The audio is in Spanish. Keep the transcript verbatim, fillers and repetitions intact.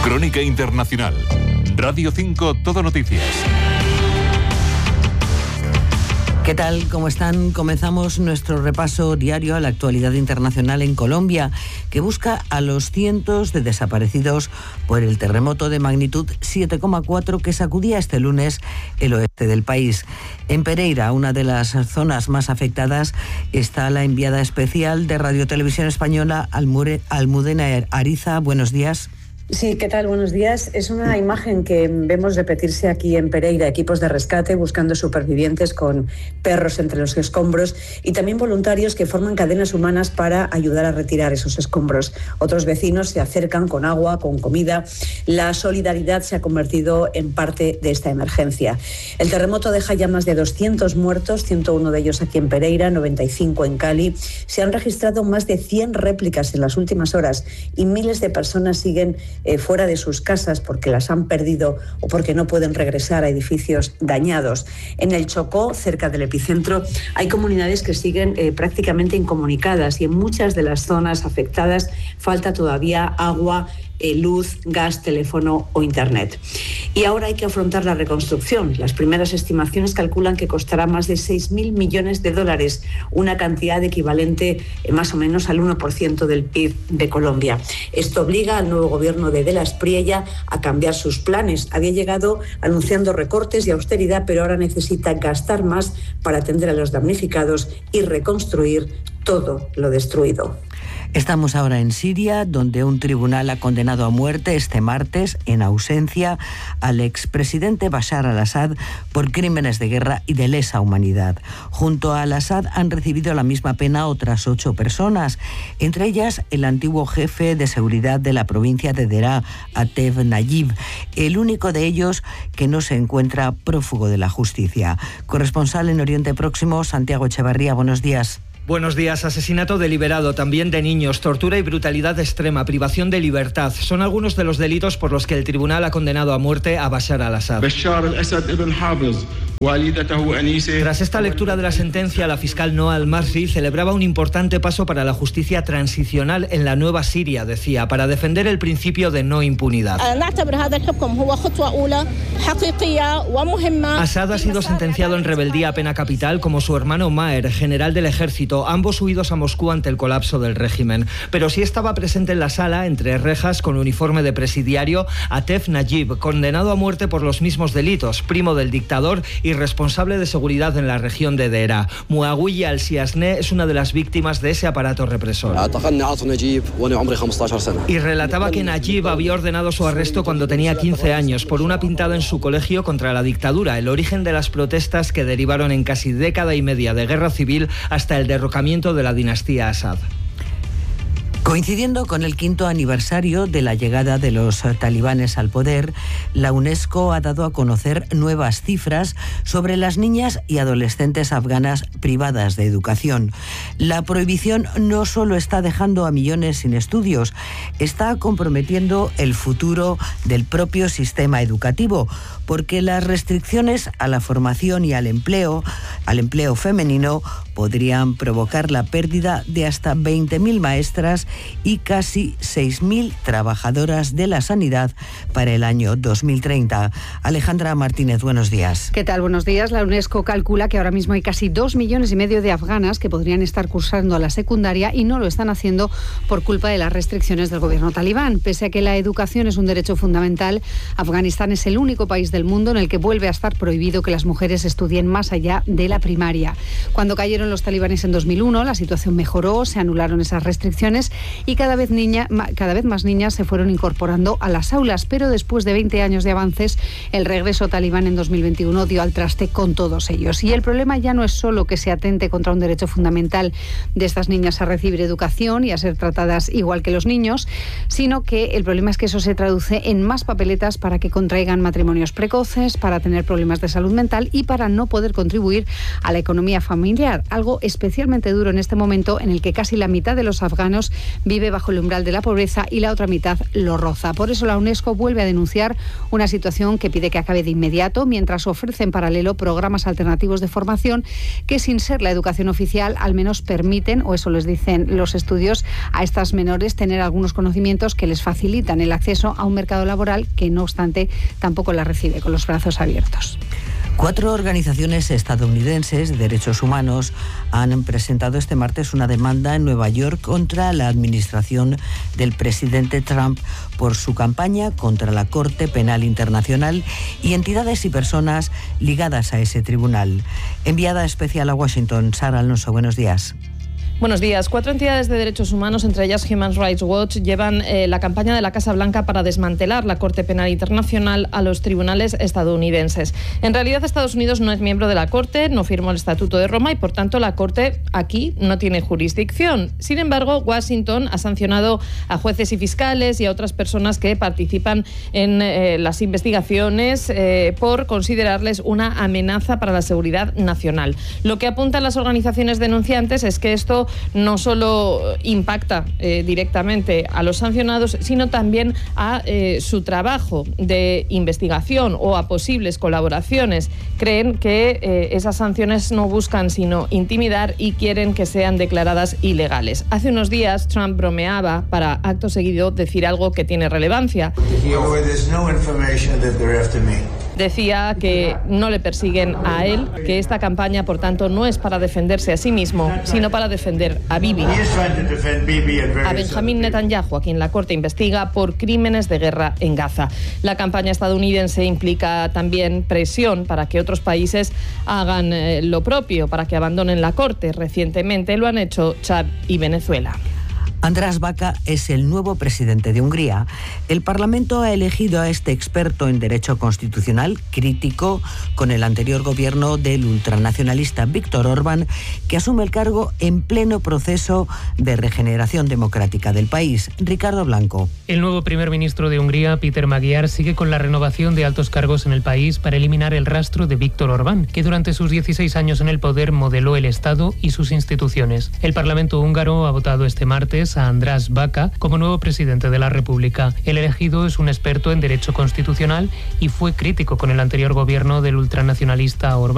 Crónica Internacional. Radio cinco Todo Noticias. ¿Qué tal? ¿Cómo están? Comenzamos nuestro repaso diario a la actualidad internacional en Colombia, que busca a los cientos de desaparecidos por el terremoto de magnitud siete coma cuatro que sacudía este lunes el oeste del país. En Pereira, una de las zonas más afectadas, está la enviada especial de Radio Televisión Española, Almudena Ariza. Buenos días. Sí, ¿qué tal? Buenos días. Es una imagen que vemos repetirse aquí en Pereira, equipos de rescate buscando supervivientes con perros entre los escombros y también voluntarios que forman cadenas humanas para ayudar a retirar esos escombros. Otros vecinos se acercan con agua, con comida. La solidaridad se ha convertido en parte de esta emergencia. El terremoto deja ya más de doscientos muertos, ciento uno de ellos aquí en Pereira, noventa y cinco en Cali. Se han registrado más de cien réplicas en las últimas horas y miles de personas siguen Eh, fuera de sus casas porque las han perdido o porque no pueden regresar a edificios dañados. En el Chocó, cerca del epicentro, hay comunidades que siguen eh, prácticamente incomunicadas y en muchas de las zonas afectadas falta todavía agua, Eh, luz, gas, teléfono o internet. Y ahora hay que afrontar la reconstrucción. Las primeras estimaciones calculan que costará más de seis mil millones de dólares, una cantidad equivalente eh, más o menos al uno por ciento del P I B de Colombia. Esto obliga al nuevo gobierno de De la Espriella a cambiar sus planes. Había llegado anunciando recortes y austeridad, pero ahora necesita gastar más para atender a los damnificados y reconstruir todo lo destruido. Estamos ahora en Siria, donde un tribunal ha condenado a muerte este martes, en ausencia, al expresidente Bashar al-Assad por crímenes de guerra y de lesa humanidad. Junto a al-Assad han recibido la misma pena otras ocho personas, entre ellas el antiguo jefe de seguridad de la provincia de Deraa, Atef Nayib, el único de ellos que no se encuentra prófugo de la justicia. Corresponsal en Oriente Próximo, Santiago Echevarría, buenos días. Buenos días. Asesinato deliberado, también de niños, tortura y brutalidad extrema, privación de libertad. Son algunos de los delitos por los que el tribunal ha condenado a muerte a Bashar al-Assad. Tras esta lectura de la sentencia, la fiscal Noa Al-Masri celebraba un importante paso para la justicia transicional en la nueva Siria, decía, para defender el principio de no impunidad. Assad ha sido sentenciado en rebeldía a pena capital como su hermano Maher, general del ejército, ambos huidos a Moscú ante el colapso del régimen. Pero sí estaba presente en la sala, entre rejas, con uniforme de presidiario, Atef Nayib, condenado a muerte por los mismos delitos, primo del dictador y responsable de seguridad en la región de Deraa. Muawiya al-Siasne es una de las víctimas de ese aparato represor. Y relataba que Nayib había ordenado su arresto cuando tenía quince años por una pintada en su colegio contra la dictadura, el origen de las protestas que derivaron en casi década y media de guerra civil hasta el derrocamiento de la dinastía Assad. Coincidiendo con el quinto aniversario de la llegada de los talibanes al poder, la UNESCO ha dado a conocer nuevas cifras sobre las niñas y adolescentes afganas privadas de educación. La prohibición no solo está dejando a millones sin estudios, está comprometiendo el futuro del propio sistema educativo, porque las restricciones a la formación y al empleo, al empleo femenino, podrían provocar la pérdida de hasta veinte mil maestras y casi seis mil trabajadoras de la sanidad para el año dos mil treinta. Alejandra Martínez, buenos días. ¿Qué tal? Buenos días. La UNESCO calcula que ahora mismo hay casi dos millones y medio de afganas que podrían estar cursando a la secundaria y no lo están haciendo por culpa de las restricciones del gobierno talibán. Pese a que la educación es un derecho fundamental, Afganistán es el único país del mundo en el que vuelve a estar prohibido que las mujeres estudien más allá de la primaria. Cuando cayeron los talibanes en dos mil uno, la situación mejoró, se anularon esas restricciones y cada vez, niña, cada vez más niñas se fueron incorporando a las aulas, pero después de veinte años de avances, el regreso talibán en dos mil veintiuno dio al traste con todos ellos. Y el problema ya no es solo que se atente contra un derecho fundamental de estas niñas a recibir educación y a ser tratadas igual que los niños, sino que el problema es que eso se traduce en más papeletas para que contraigan matrimonios precoces, para tener problemas de salud mental y para no poder contribuir a la economía familiar. algo especialmente duro en este momento en el que casi la mitad de los afganos vive bajo el umbral de la pobreza y la otra mitad lo roza. Por eso la UNESCO vuelve a denunciar una situación que pide que acabe de inmediato, mientras ofrece en paralelo programas alternativos de formación que, sin ser la educación oficial, al menos permiten, o eso les dicen los estudios, a estas menores tener algunos conocimientos que les facilitan el acceso a un mercado laboral que, no obstante, tampoco la recibe con los brazos abiertos. Cuatro organizaciones estadounidenses de derechos humanos han presentado este martes una demanda en Nueva York contra la administración del presidente Trump por su campaña contra la Corte Penal Internacional y entidades y personas ligadas a ese tribunal. Enviada especial a Washington, Sara Alonso, buenos días. Buenos días. Cuatro entidades de derechos humanos, entre ellas Human Rights Watch, llevan eh, la campaña de la Casa Blanca para desmantelar la Corte Penal Internacional a los tribunales estadounidenses. En realidad, Estados Unidos no es miembro de la Corte, no firmó el Estatuto de Roma y, por tanto, la Corte aquí no tiene jurisdicción. Sin embargo, Washington ha sancionado a jueces y fiscales y a otras personas que participan en eh, las investigaciones eh, por considerarles una amenaza para la seguridad nacional. Lo que apuntan las organizaciones denunciantes es que esto no solo impacta eh, directamente a los sancionados, sino también a eh, su trabajo de investigación o a posibles colaboraciones. Creen que eh, esas sanciones no buscan sino intimidar y quieren que sean declaradas ilegales. Hace unos días Trump bromeaba para, acto seguido, decir algo que tiene relevancia. Decía que no le persiguen a él, que esta campaña, por tanto, no es para defenderse a sí mismo, sino para defender a Bibi, a Benjamín Netanyahu, a quien la Corte investiga por crímenes de guerra en Gaza. La campaña estadounidense implica también presión para que otros países hagan eh, lo propio, para que abandonen la Corte. Recientemente lo han hecho Chad y Venezuela. András Baca es el nuevo presidente de Hungría. El Parlamento ha elegido a este experto en derecho constitucional, crítico con el anterior gobierno del ultranacionalista Viktor Orbán, que asume el cargo en pleno proceso de regeneración democrática del país. Ricardo Blanco. El nuevo primer ministro de Hungría, Péter Magyar, sigue con la renovación de altos cargos en el país para eliminar el rastro de Viktor Orbán, que durante sus dieciséis años en el poder modeló el Estado y sus instituciones. El Parlamento húngaro ha votado este martes a András Baca como nuevo presidente de la República. El elegido es un experto en derecho constitucional y fue crítico con el anterior gobierno del ultranacionalista Orbán.